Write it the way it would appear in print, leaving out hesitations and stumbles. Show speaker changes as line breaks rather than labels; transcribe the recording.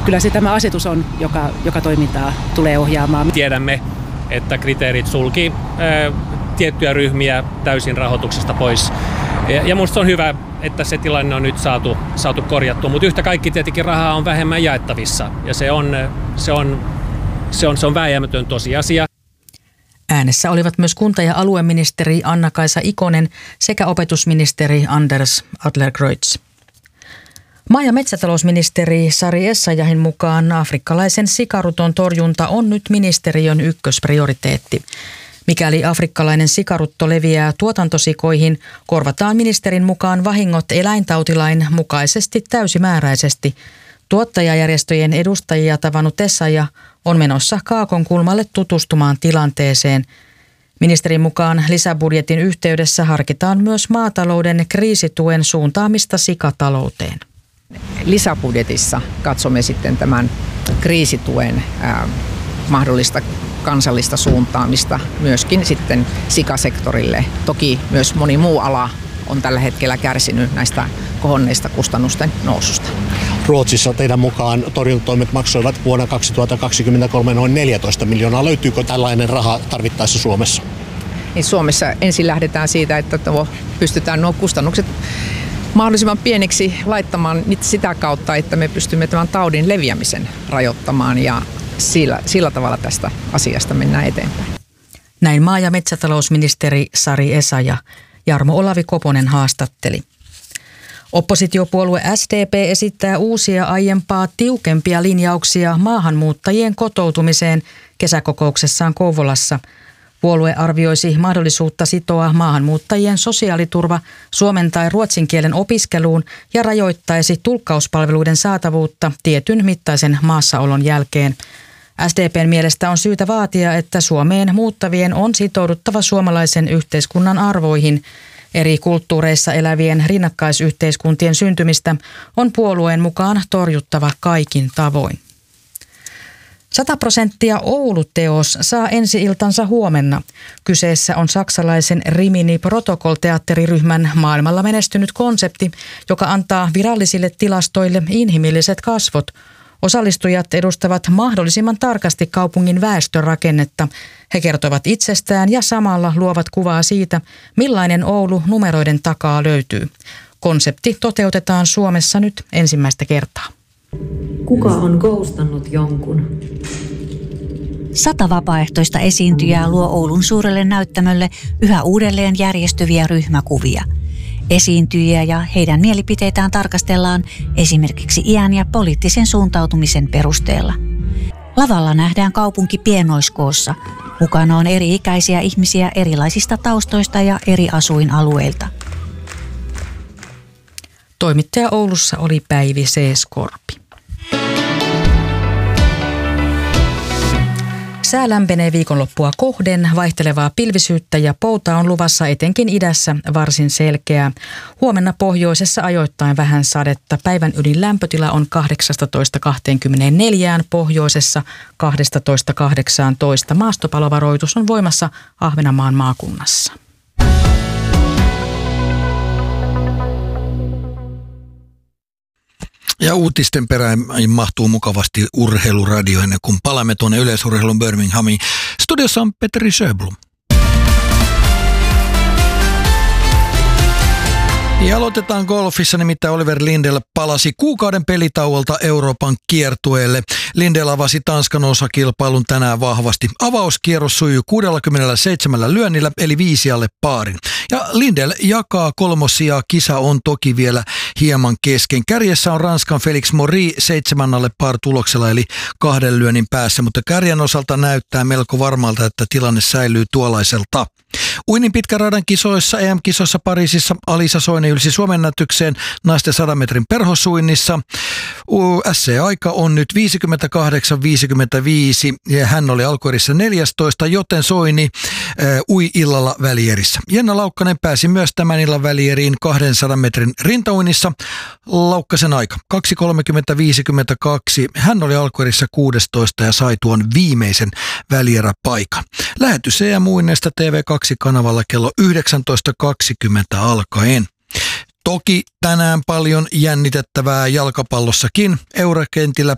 kyllä se tämä asetus on, joka toimintaa tulee ohjaamaan.
Tiedämme, että kriteerit sulki tiettyjä ryhmiä täysin rahoituksesta pois. Ja minusta on hyvä, että se tilanne on nyt saatu korjattua, mutta yhtä kaikki tietenkin rahaa on vähemmän jaettavissa ja se on vääjäämätön tosiasia.
Äänessä olivat myös kunta- ja alueministeri Anna-Kaisa Ikonen sekä opetusministeri Anders Adlercreutz. Maa- ja metsätalousministeri Sari Essayahin mukaan afrikkalaisen sikaruton torjunta on nyt ministeriön ykkösprioriteetti. Mikäli afrikkalainen sikarutto leviää tuotantosikoihin, korvataan ministerin mukaan vahingot eläintautilain mukaisesti täysimääräisesti. Tuottajajärjestöjen edustajia tavannut Essayah on menossa Kaakonkulmalle tutustumaan tilanteeseen. Ministerin mukaan lisäbudjetin yhteydessä harkitaan myös maatalouden kriisituen suuntaamista sikatalouteen.
Lisäbudjetissa katsomme sitten tämän kriisituen mahdollista kansallista suuntaamista myöskin sitten sikasektorille. Toki myös moni muu ala on tällä hetkellä kärsinyt näistä kohonneista kustannusten noususta.
Ruotsissa teidän mukaan torjuntatoimet maksoivat vuonna 2023 noin 14 miljoonaa. Löytyykö tällainen raha tarvittaessa Suomessa?
Niin Suomessa ensin lähdetään siitä, että pystytään nuo kustannukset mahdollisimman pieniksi laittamaan sitä kautta, että me pystymme tämän taudin leviämisen rajoittamaan ja sillä tavalla tästä asiasta mennään eteenpäin.
Näin maa- ja metsätalousministeri Sari Essayah. Jarmo Olavi Koponen haastatteli. Oppositiopuolue SDP esittää uusia aiempaa tiukempia linjauksia maahanmuuttajien kotoutumiseen kesäkokouksessaan Kouvolassa. Puolue arvioisi mahdollisuutta sitoa maahanmuuttajien sosiaaliturva suomen tai ruotsin kielen opiskeluun ja rajoittaisi tulkkauspalveluiden saatavuutta tietyn mittaisen maassaolon jälkeen. SDPn mielestä on syytä vaatia, että Suomeen muuttavien on sitouduttava suomalaisen yhteiskunnan arvoihin. Eri kulttuureissa elävien rinnakkaisyhteiskuntien syntymistä on puolueen mukaan torjuttava kaikin tavoin. 100% Oulu-teos saa ensi-iltansa huomenna. Kyseessä on saksalaisen Rimini Protocol-teatteriryhmän maailmalla menestynyt konsepti, joka antaa virallisille tilastoille inhimilliset kasvot. Osallistujat edustavat mahdollisimman tarkasti kaupungin väestörakennetta. He kertovat itsestään ja samalla luovat kuvaa siitä, millainen Oulu numeroiden takaa löytyy. Konsepti toteutetaan Suomessa nyt ensimmäistä kertaa.
Kuka on ghostannut jonkun?
100 vapaaehtoista esiintyjää luo Oulun suurelle näyttämölle yhä uudelleen järjestyviä ryhmäkuvia. Esiintyjiä ja heidän mielipiteitään tarkastellaan esimerkiksi iän ja poliittisen suuntautumisen perusteella. Lavalla nähdään kaupunki pienoiskoossa. Mukana on eri-ikäisiä ihmisiä erilaisista taustoista ja eri asuinalueilta.
Toimittaja Oulussa oli Päivi C. Skorpi. Sää lämpenee viikonloppua kohden, vaihtelevaa pilvisyyttä ja poutaa on luvassa etenkin idässä varsin selkeää. Huomenna pohjoisessa ajoittain vähän sadetta. Päivän ylin lämpötila on 18-24, pohjoisessa 12-18. Maastopalovaroitus on voimassa Ahvenanmaan maakunnassa.
Ja uutisten perään mahtuu mukavasti urheiluradio ennen kuin palaamme tuonne yleisurheilun Birminghamiin. Studiossa on Petteri Sjöblom. Ja aloitetaan golfissa, nimittäin Oliver Lindell palasi kuukauden pelitauolta Euroopan kiertueelle. Lindell avasi Tanskan osakilpailun tänään vahvasti. Avauskierros sujui 67 lyönnillä, eli 5 alle paarin. Ja Lindell jakaa kolmosia, kisa on toki vielä hieman kesken. Kärjessä on Ranskan Felix Maury 7 alle par tuloksella, eli 2 lyönnin päässä, mutta kärjen osalta näyttää melko varmalta, että tilanne säilyy tuollaiselta. Uinnin pitkän radan kisoissa, EM-kisoissa Pariisissa Alisa Soini ylsi Suomen ennätykseen naisten 100 metrin perhosuinnissa. SC-aika on nyt 58.55 ja hän oli alkuerissä 14, joten Soini ui illalla välierissä. Jenna Laukkanen pääsi myös tämän illan välieriin 200 metrin rintauinnissa. Laukkasen aika 2.30.52. Hän oli alkuerissä 16 ja sai tuon viimeisen välieräpaikan. Lähetys EM-uinneista TV2-kanavalla kello 19.20 alkaen. Toki tänään paljon jännitettävää jalkapallossakin. Eurakentillä